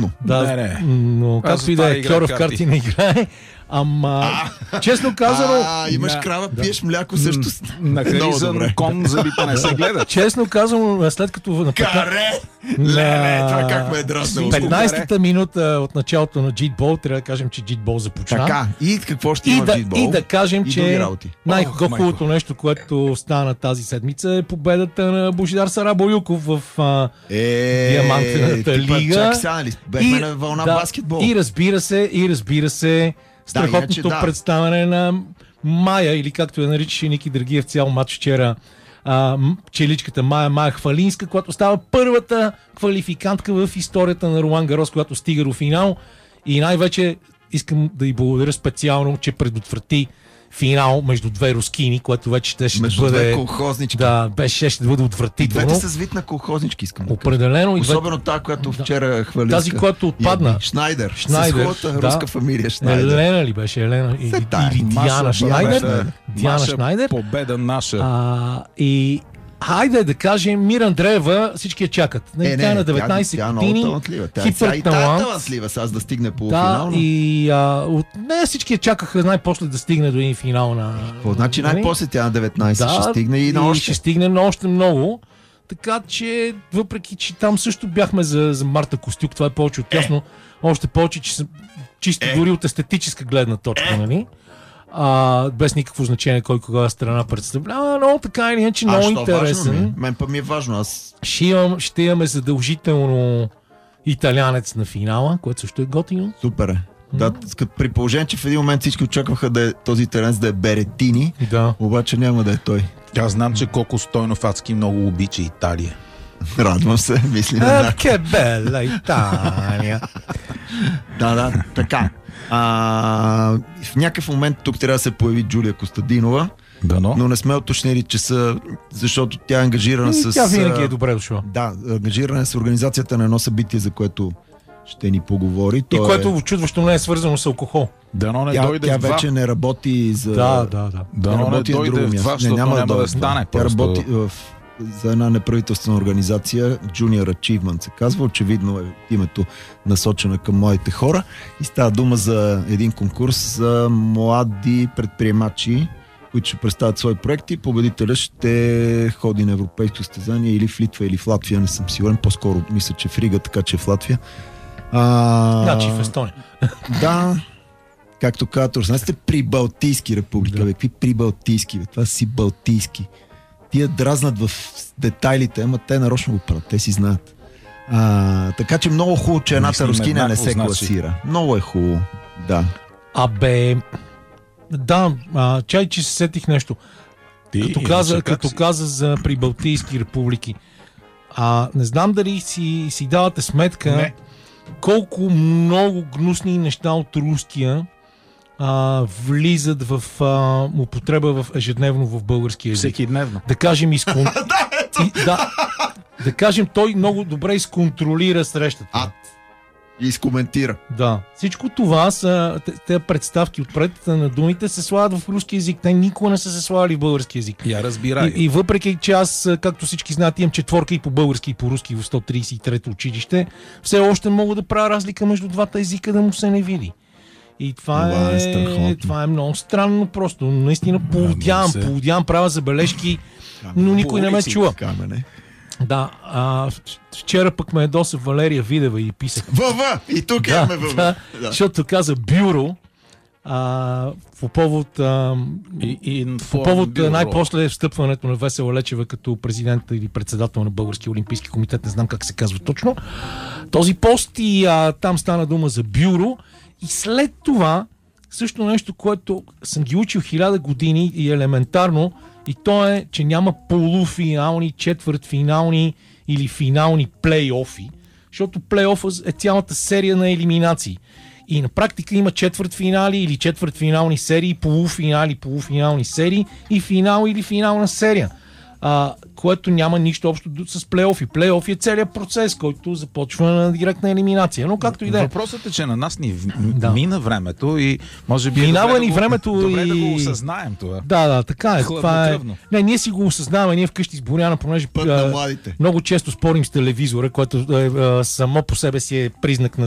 Трудно. Да, Не. но както и да е, Кьоров карти не играе. Ама, честно казано... Имаш крава, пиеш мляко също. На харизан кон залита не се гледа. Честно казано, след като на Каре! Леле, това как ме е дразнало. 15-та минута от началото на Джитбол, трябва да кажем, че Джитбол започна. Така, и какво ще има в Джитбол? И да кажем, че най-хубавото майко. нещо, което стана тази седмица е победата на Божидар Сарабоюков в Диамантената лига. Чакай сега, нали? Бехме на вълна баскетбол. И разбира се, страхотното представяне на Майя, или както я наричаше Ники Драгиев цял матч вчера, челичката Майя Хвалинска, която става първата квалификантка в историята на Ролан Гарос, която стига до финал. И най-вече искам да й благодаря специално, че предотврати финал между две рускини, което вече ще бъде... Между две колхознички. Да, ще бъде отвратително. Двете с вид на колхознички, искам да кажа. Определено. Особено тази, която вчера хвалиска. Тази, която отпадна. Шнайдер. С хубавата руска фамилия Шнайдер. Елена ли беше? Елена или Диана Шнайдер? Диана Шнайдер. Победа наша. И хайде да кажем, Мира Андреева, всички я чакат. Тя на 19 години. Хипер талантлива, сега да стигне полуфинал. Да, и не всички я чакаха най-после да стигне до един финал на... Значи най-после тя на 19 ще стигне и на още. Ще стигне на още много. Така че, въпреки че там също бяхме за Марта Костюк, това е повече от ясно. Още повече, че съм чисто дори от естетическа гледна точка, нали? Без никакво значение кой кога страна представлява, но така или иначе много интересен. Мен па ми е важно. Ще имаме задължително италянец на финала, което също е готино. Супер е. Да, при положение, че в един момент всички очакваха да е този италянец да е Беретини, обаче няма да е той. Аз знам, че Коко Стойнов адски много обича Италия. Радвам се, мислим. Ке бела Италия. Да, така. В някакъв момент тук трябва да се появи Джулия Костадинова, но не сме уточнили, че са, защото тя е ангажирана с... Тя винаги е добре дошла. Да, ангажирана е с организацията на едно събитие, за което ще ни поговори. И което чудващо не е свързано с алкохол. Тя вече не работи за... Да. Дано не дойде в това, защото няма да стане. Тя работи за една неправителствена организация, Junior Achievement се казва, очевидно е името насочено към младите хора и става дума за един конкурс за млади предприемачи, които ще представят свои проекти. Победителя ще ходи на европейско състезание или в Литва, или в Латвия, не съм сигурен, по-скоро мисля, че в Рига, така че в Латвия. Значи в Естония. Да, както казват, знаете, прибалтийски република. Какви прибалтийски? Това си балтийски. Тия дразнат в детайлите, ама те нарочно го правят, те си знаят. Така че много хубаво, че едната рускиня не се класира. Много е хубаво, да. Чай, че се сетих нещо. Като каза за прибалтийски републики. Не знам дали си давате сметка колко много гнусни неща от руския влизат в употреба ежедневно в българския език. Всеки дневно. Да кажем да кажем, той много добре изконтролира срещата. И изкоментира. Да. Всичко това са тези представки отпред на думите се слагат в руски език. Те никога не са се слагали в български език. Я разбирай. И въпреки, че аз, както всички знаят, имам четворка и по български и по руски в 133-то училище, все още мога да правя разлика между двата езика, да му се не види. И това е много странно просто. Наистина поводявам, правя забележки, но никой не ме чува. Да, вчера пък ме ядоса Валерия Видева и писах. И тук имаме ВВ. Защото каза бюро по повод най-после встъпването на Весела Лечева като президент или председател на Българския олимпийски комитет, не знам как се казва точно. Този пост и там стана дума за бюро. И след това също нещо, което съм ги учил 1000 години и елементарно, и то е, че няма полуфинални, четвъртфинални или финални плейофи, защото плейофа е цялата серия на елиминации. И на практика има четвъртфинали или четвъртфинални серии, полуфинални серии и финал или финална серия. Което няма нищо общо с плейофи. Плейофи е целият процес, който започва на директна елиминация. Но както и да е. Въпросът е, че на нас ни мина времето и може би минава ни времето добре да го осъзнаем това. Да, така е. Това е. Не, ние си го осъзнаваме, ние вкъщи с Боряна, понеже много често спорим с телевизора, което само по себе си е признак на